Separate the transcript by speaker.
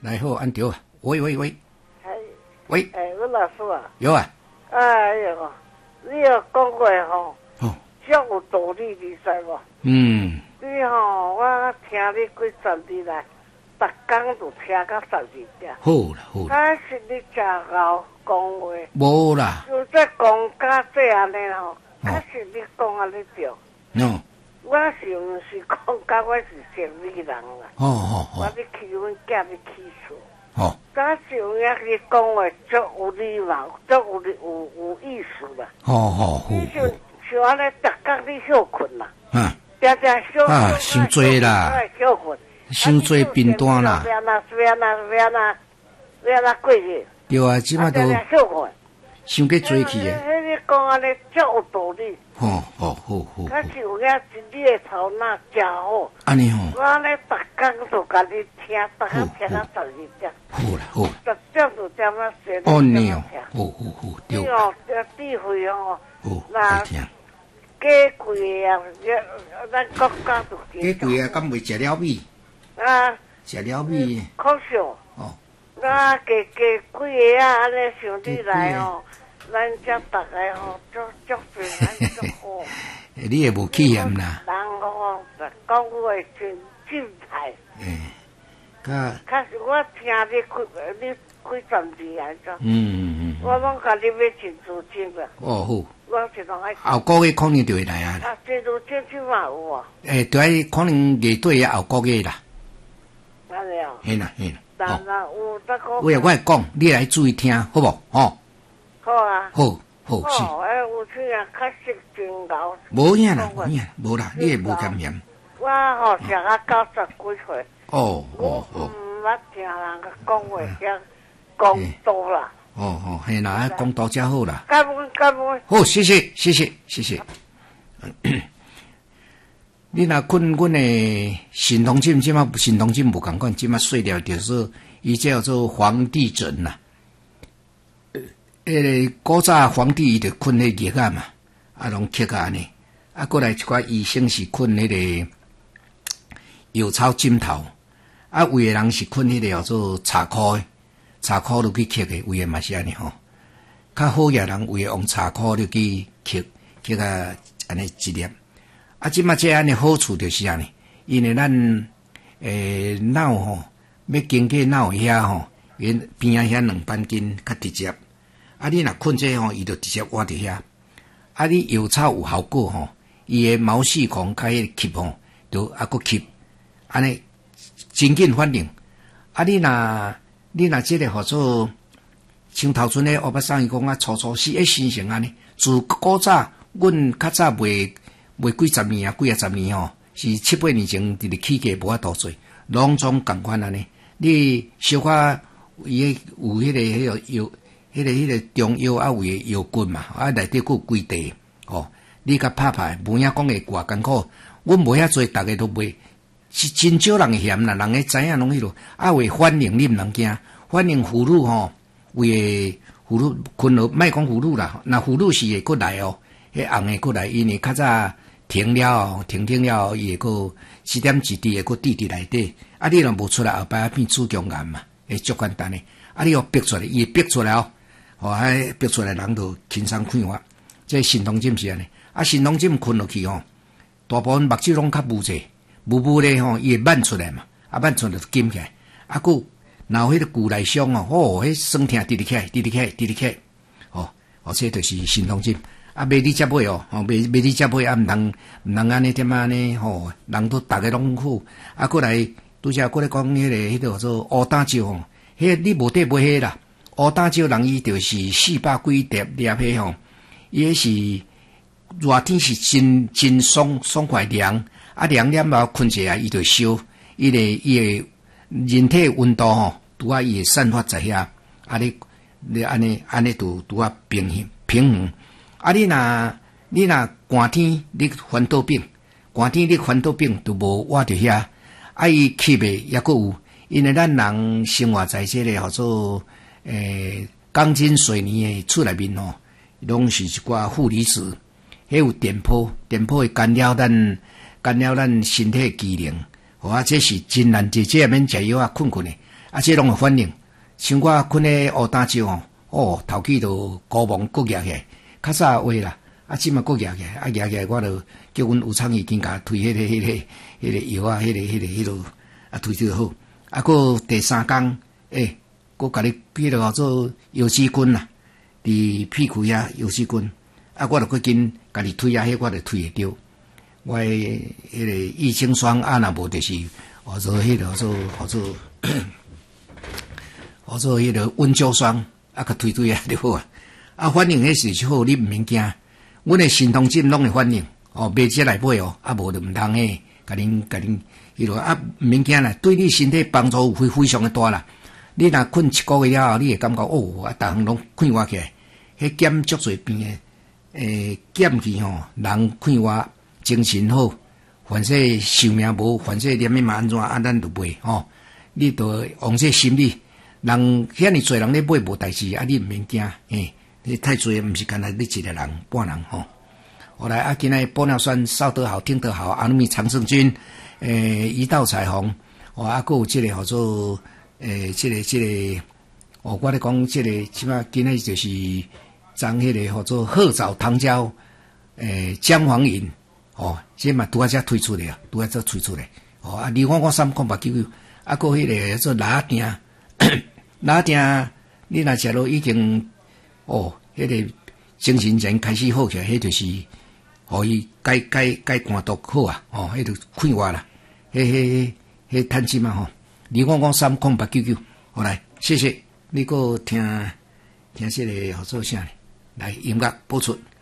Speaker 1: 来好，安丢啊！喂，喂，
Speaker 2: 我老师啊，
Speaker 1: 有啊。
Speaker 2: 哎呦，你要讲过吼，足有道理，你知无？你吼，我听你几十年来，逐工都听到12点。
Speaker 1: 好啦。
Speaker 2: 但是你真敖讲话。
Speaker 1: 无啦。
Speaker 2: 就这讲甲这安尼吼，但是你讲安尼对。我是毋是讲甲我是城里人啦？我咧去阮囝咧起厝。但是遐去讲话足有礼貌，足有意思啦。你像安尼，逐工你休困啦。常休困。
Speaker 1: 伤多啦。
Speaker 2: 休困。
Speaker 1: 伤多贫惰啦。
Speaker 2: 要哪过日？
Speaker 1: 对啊，即摆都
Speaker 2: 休困。
Speaker 1: 伤过多去诶。
Speaker 2: 你讲安尼足有道理。
Speaker 1: 好。
Speaker 2: 他是有遐一日头脑真好。
Speaker 1: 安尼吼。
Speaker 2: 我安尼逐工都甲你听，逐工听到12点。
Speaker 1: 好啦。
Speaker 2: 10点就点啊睡。
Speaker 1: 你哦。好。对。
Speaker 2: 你哦，这智慧哦。
Speaker 1: 爱听。
Speaker 2: 鸡贵啊，咱国家都
Speaker 1: 鸡贵啊，敢袂食了米？食了米。
Speaker 2: 可笑。那鸡贵啊，安尼像你来哦。咱遮大家吼，足平安足好。
Speaker 1: 你也无气嫌啦。
Speaker 2: 人吼，讲话真精彩。可是我听你几十年来咗。我拢甲你要真资金啦。
Speaker 1: 好。
Speaker 2: 我是拢爱。
Speaker 1: 后个月可能就会来啊。
Speaker 2: 真资金即嘛有啊。
Speaker 1: 就喺可能月底后个月啦。
Speaker 2: 安尼哦。
Speaker 1: 嘿啦。
Speaker 2: 但有得讲。
Speaker 1: 我会讲，你来注意听，好无？
Speaker 2: 好啊。
Speaker 1: 好。
Speaker 2: 是。有钱啊，较识真牛。
Speaker 1: 无影啦，无啦，你也无甘嫌。
Speaker 2: 我吼食啊90几岁。
Speaker 1: 我
Speaker 2: 毋捌听人讲话遐讲多啦。
Speaker 1: 嘿啦，讲多才好啦。
Speaker 2: 感恩。
Speaker 1: 好，谢谢。你若困阮的神通针，即马神通针无共款，即马碎掉就是伊叫做皇帝枕啦。古早皇帝伊就困迄叶啊嘛，拢刻啊安尼，过来一寡医生是困迄个药草枕头，有的人是困迄个叫做茶箍落去刻的，有的嘛是安尼吼。较好嘅人有的用茶箍落去刻啊安尼一粒。即马这安尼好处就是安尼，因为咱脑吼要经过脑遐吼，因边仔遐两板筋较直接。你若困这吼，伊就直接挖伫遐。你药草有效果吼，伊的毛细孔甲迄个吸吼，就搁吸，安尼真紧反应。你若这个叫做像头阵咧，欧巴桑伊讲粗是新鲜安尼。自古早，阮较早袂几十年几啊十年吼，是7、8年前伫咧起价无法度做，拢总共款安尼。你小可伊有迄个药。迄个中药有诶药棍嘛，内底佫有几地你甲拍，无影讲会偌艰苦。阮无遐做，逐个都袂，是真少人嫌啦，人会知影拢迄落。会反应你毋通惊，反应葫芦为葫芦困落，莫讲葫芦啦，那葫芦是会佫来迄红会佫来，因为较早停了，伊会佫7点几滴会佫滴伫内底。你若无出来，后摆变子宫癌嘛，会足简单诶。你要逼出来，伊会逼出来逼出来人就轻松看法。这神通针是安尼。神通针困落去大部分目睭拢较雾者，雾咧伊会漫出来嘛，漫出来就紧起来。若有迄个骨内伤迄酸痛直直起来。这就是神通针。买你接买买你接买毋通安尼点安尼人都逐个拢好。过来拄则过来讲迄个叫做乌胆椒迄你无得买迄啦。乌胆椒人伊就是400几粒迄伊是热天是真爽快凉，凉了嘛困起来伊就烧，伊的人体温度拄伊会散发在遐，你安尼拄平衡。你若寒天你烦恼病就无活着遐，伊吸的也佫有，因为咱人生活在这个叫做钢筋水泥的厝内面拢是一寡负离子，迄有电波会干扰咱身体机能，这是真难解，这免食药困的。 啊，这拢有反应。像我困咧乌担蕉哦，头起就高芒骨夹起来，较早话啦，啊，即嘛骨夹起来，啊夹起来，我就叫阮有厂已经甲推迄个药啊，迄个啊推就好。啊，过第3工，我甲你迄个做药师菌啦，伫屁股遐药师菌，啊，我就去紧家己推啊，迄我就推会着。我迄个益生霜啊，若无就是我做迄个我做迄个温胶霜，啊，甲推啊就好啊。啊，反应迄是好，你毋免惊。阮的神通针拢会反应，买这来买啊，无就毋通甲恁迄落啊，毋免惊啦，对你身体帮助非常的大啦。你若困1个月后，你会感觉啊，逐项拢快活起来，迄减足侪病减去人快活。精神好，凡说寿命无，凡说念嘛安怎啊？咱就买你着往说心理，人遐尼侪人咧买无代志啊！你毋免惊，你太侪毋是干那你一个人半人后来啊，今仔玻尿酸烧得好，听得好，阿努米长生菌，一道彩虹，啊，还有这个叫做这个，我咧讲这个，起码今仔就是装迄个叫做褐藻糖胶，姜黄饮。这嘛拄啊才推出来啊，拄啊才推出来。2330899，啊，个迄个叫做拉丁，拉丁，你若食落已经，迄个精神人开始好起来，迄就是，互伊解肝毒好啊，迄就快活啦，迄趁钱嘛2330899，好来，谢谢你，个听这个合作啥来音乐播出。